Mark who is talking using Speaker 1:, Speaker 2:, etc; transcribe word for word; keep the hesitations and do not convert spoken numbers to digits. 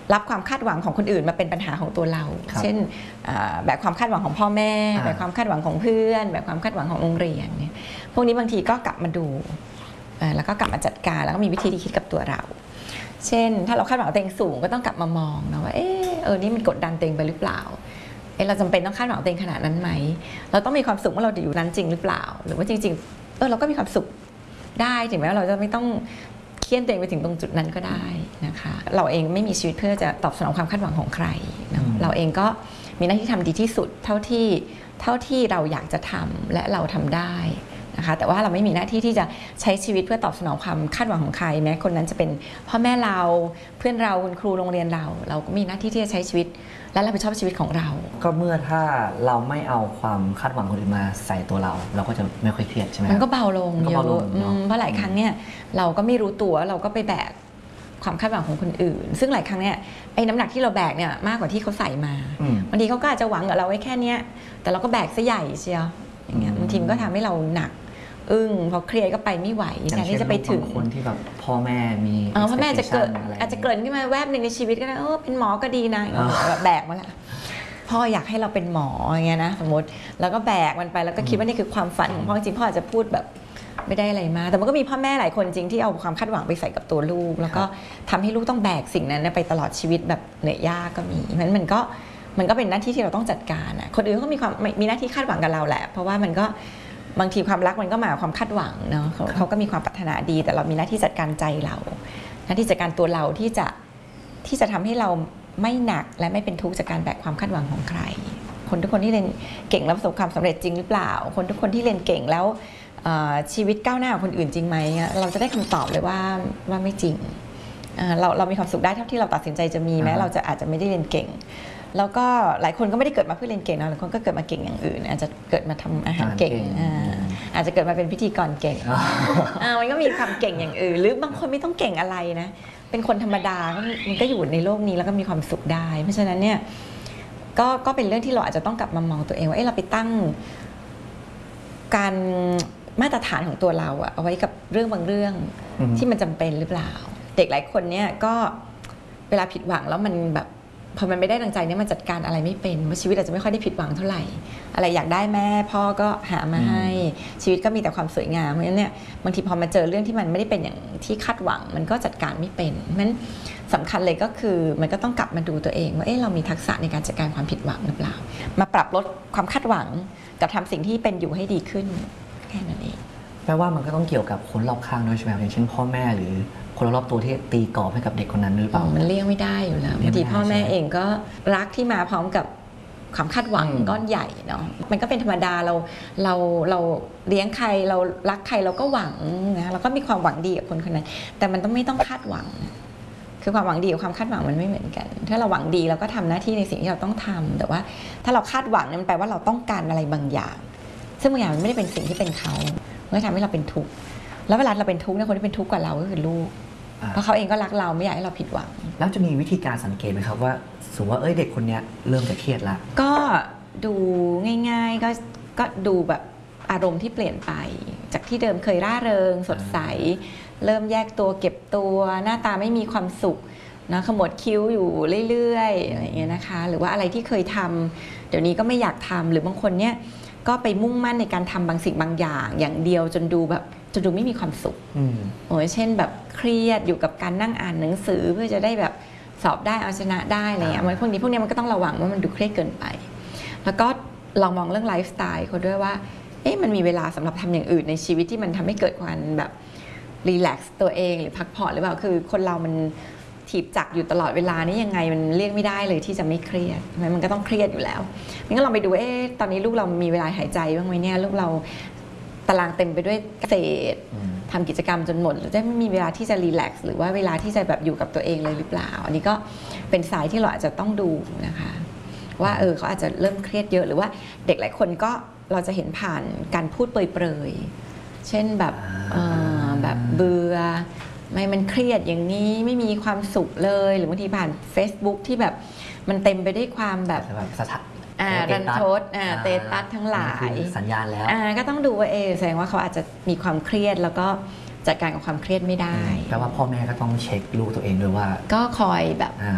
Speaker 1: รับความคาดหวังของคนอื่นมาเป็นปัญหาของตัวเราเช่นแบบความคาดหวังของพ่อแม่แบบความคาดหวังของเพื่อนแบบความคาดหวังของโรงเรียนเนี่ยพวกนี้บางทีก็กลับมาดูแล้วก็กลับมาจัดการแล้วก็มีวิธีที่คิดกับตัวเราเช่นถ้าเราคาดหวังตัวเองสูงก็ต้องกลับมามองนะว่าเออเออนี่มันกดดันตัวเองไปหรือเปล่าเออเราจำเป็นต้องคาดหวังตัวเองขนาดนั้นไหมเราต้องมีความสุขว่าเราอยู่นั้นจริงหรือเปล่าหรือว่าจริงๆเออเราก็มีความสุขได้ถึงแม้ว่าเราจะไม่ต้องเครียดตัวเองไปถึงตรงจุดนั้นก็ได้นะคะเราเองไม่มีชีวิตเพื่อจะตอบสนองความคาดหวังของใครนะเราเองก็มีหน้าที่ทำดีที่สุดเท่าที่เท่าที่เราอยากจะทำและเราทำได้นะคะแต่ว่าเราไม่มีหน้าที่ที่จะใช้ชีวิตเพื่อตอบสนองความคาดหวังของใครแม้คนนั้นจะเป็นพ่อแม่เราเพื่อนเราคุณครูโรงเรียนเราเราก็มีหน้าที่ที่จะใช้ชีวิตและรับผิดชอบชีวิตของเรา
Speaker 2: ก็เมื่อถ้าเราไม่เอาความคาดหวังคนอื่นมาใส่ตัวเราเราก็จะไม่ค่อยเครียดใช่ไหม
Speaker 1: มันก็เบาลงเยอะเพราะหลายครั้งเนี่ยเราก็ไม่รู้ตัวเราก็ไปแบกความคาดหวังของคนอื่นซึ่งหลายครั้งเนี่ยไอ้น้ำหนักที่เราแบกเนี่ยมากกว่าที่เขาใส่มาบางทีเขาก็อาจจะหวังกับเราไว้แค่นี้แต่เราก็แบกซะใหญ่เชียวอย่างเงี้ยบางทีมันก็ทำให้เราหนักอึ้งพอเครียดก็ไปไม่ไหวแทนที่จะไปถึง
Speaker 2: คนที่แบบพ่อแม่มี
Speaker 1: พ่อแม่จะเกิดอาจจะเกิดขึ้นมาแวบหนึ่งในชีวิตก็ได้เออเป็นหมอก็ดีนะแบบแบกมาละพ่ออยากให้เราเป็นหมออย่างเงี้ยนะสมมติแล้วก็แบกมันไปแล้วก็คิดว่านี่คือความฝันของพ่อจริงพ่ออาจจะพูดแบบไม่ได้อะไรมาแต่มันก็มีพ่อแม่หลายคนจริงที่เอาความคาดหวังไปใส่กับตัวลูกแล้วก็ทำให้ลูกต้องแบกสิ่งนั้นไปตลอดชีวิตแบบเหนื่อยยากก็มีเพราะฉะนั้นมันก็มันก็เป็นหน้าที่ที่เราต้องจัดการอ่ะคนอื่นก็มีความมีหน้าที่คาดหวังกับเราแหละเพราะว่ามันก็บางทีความรักมันก็มาความคาดหวังเนาะเขาก็มีความปรารถนาดีแต่เรามีหน้าที่จัดการใจเราหน้าที่จัดการตัวเราที่จะที่จะทำให้เราไม่หนักและไม่เป็นทุกข์จากการแบกความคาดหวังของใครคนทุกคนที่เรียนเก่งแล้วประสบความสำเร็จจริงหรือเปล่าคนทุกคนที่เรียนเก่งแล้วชีวิตก้าวหน้ากว่าคนอื่นจริงไหมเราจะได้คำตอบเลยว่าว่าไม่จริงเราเรามีความสุขได้เท่าที่เราตัดสินใจจะมีแม้เราจะอาจจะไม่ได้เรียนเก่งแล้วก็หลายคนก็ไม่ได้เกิดมาเพื่อเรียนเก่งนะหลายคนก็เกิดมาเก่งอย่างอื่นอาจจะเกิดมาทำอาหารเก่งอาจจะเกิดมาเป็นพิธีกรเก่งมันก็มีความเก่งอย่างอื่นหรือบางคนไม่ต้องเก่งอะไรนะเป็นคนธรรมดามันก็อยู่ในโลกนี้แล้วก็มีความสุขได้เพราะฉะนั้นเนี่ยก็ก็เป็นเรื่องที่เราอาจจะต้องกลับมามองตัวเองว่าเอ๊ะเราไปตั้งการมาตรฐานของตัวเราอะเอาไว้กับเรื่องบางเรื่องที่มันจำเป็นหรือเปล่าเด็กหลายคนเนี่ยก็เวลาผิดหวังแล้วมันแบบพอมันไม่ได้ดังใจเนี่ยมันจัดการอะไรไม่เป็นว่าชีวิตอาจจะไม่ค่อยได้ผิดหวังเท่าไหร่อะไรอยากได้แม่พ่อก็หามาให้ชีวิตก็มีแต่ความสวยงามเพราะฉะนั้นเนี่ยบางทีพอมาเจอเรื่องที่มันไม่ได้เป็นอย่างที่คาดหวังมันก็จัดการไม่เป็นเพราะฉะนั้นสำคัญเลยก็คือมันก็ต้องกลับมาดูตัวเองว่าเอ๊ะเรามีทักษะในการจัดการความผิดหวังหรือเปล่ามาปรับลดความคาดหวังกับทำสิ่งที่เป็นอยู่ให้ดีขึ้นแค่นั้นเอง
Speaker 2: แปลว่ามันก็ต้องเกี่ยวกับคนรอบข้างด้วยใช่ไหมอย่างเช่นพ่อแม่หรือคนรอบตัวที่ตีกรอบให้กับเด็กคนนั้นหรือเปล่า
Speaker 1: มันเลี่ยงไม่ได้อยู่แล้วบางทีพ่อแม่เองก็รักที่มาพร้อมกับความคาดหวังก้อนใหญ่เนาะมันก็เป็นธรรมดาเราเราเราเลี้ยงใครเรารักใครเราก็หวังนะเราก็มีความหวังดีกับคนคนนั้นแต่มันต้องไม่ต้องคาดหวังคือความหวังดีกับความคาดหวังมันไม่เหมือนกันถ้าเราหวังดีเราก็ทำหน้าที่ในสิ่งที่เราต้องทำแต่ว่าถ้าเราคาดหวังมันแปลว่าเราต้องการอะไรบางอย่างซึ่งบางอย่างมันไม่ได้เป็นสิ่งที่เป็นเขามันก็ทำให้เราเป็นทุกข์แล้วเวลาเราเป็นทุกข์เนี่ยคนที่เป็นทุกข์กว่าเราก็คือลูกเพราะเขาเองก็รักเราไม่อยากให้เราผิดหวัง
Speaker 2: แล้วจะมีวิธีการสังเกตไหมครับว่าสมมติว่าเอ้ยเด็กคนนี้เริ่มจะเครียดละ
Speaker 1: ก็ดูง่ายๆก็ก็ดูแบบอารมณ์ที่เปลี่ยนไปจากที่เดิมเคยร่าเริงสดใสเริ่มแยกตัวเก็บตัวหน้าตาไม่มีความสุขนะขมวดคิ้วอยู่เรื่อยๆอะไรอย่างเงี้ยนะคะหรือว่าอะไรที่เคยทำเดี๋ยวนี้ก็ไม่อยากทำหรือบางคนเนี่ยก็ไปมุ่งมั่นในการทำบางสิ่งบางอย่างอย่างเดียวจนดูแบบจนดูไม่มีความสุขโอ้ยเช่นแบบเครียดอยู่กับการนั่งอ่านหนังสือเพื่อจะได้แบบสอบได้เอาชนะได้อะไรเงี้ยพวกนี้พวกนี้มันก็ต้องระวังว่ามันดูเครียดเกินไปแล้วก็ลองมองเรื่องไลฟ์สไตล์เขาด้วยว่าเอ๊ะมันมีเวลาสำหรับทำอย่างอื่นในชีวิตที่มันทำให้เกิดความแบบรีแลกซ์ตัวเองหรือพักผ่อนหรือเปล่าคือคนเรามันถีบจักอยู่ตลอดเวลานี่ยังไงมันเลี่ยงไม่ได้เลยที่จะไม่เครียดมันก็ต้องเครียดอยู่แล้วงั้นเราไปดูเอ๊ะตอนนี้ลูกเรามีเวลาหายใจบ้างไหมเนี่ยลูกเราตารางเต็มไปด้วยเกษตรทำกิจกรรมจนหมดหรือจะไม่มีเวลาที่จะรีแลกซ์หรือว่าเวลาที่จะแบบอยู่กับตัวเองเลยหรือเปล่าอันนี้ก็เป็นสายที่เราอาจจะต้องดูนะคะว่าเออเขาอาจจะเริ่มเครียดเยอะหรือว่าเด็กหลายคนก็เราจะเห็นผ่านการพูดเปรยๆเช่นแบบแบบเบื่อไม่มันเครียดอย่างนี้ไม่มีความสุขเลยหรือบางทีผ่าน Facebook ที่แบบมันเต็มไปด้วยความแบบ
Speaker 2: สถาน
Speaker 1: รันทดเตตัสทั้งหลาย
Speaker 2: สัญญาณแล้ว
Speaker 1: ก็ต้องดูว่าเออแสดงว่าเขาอาจจะมีความเครียดแล้วก็จัดการกับความเครียดไม่ได้
Speaker 2: แปลว่าพ่อแม่ก็ต้องเช็คลูกตัวเองด้วยว่า
Speaker 1: ก็คอยแบบ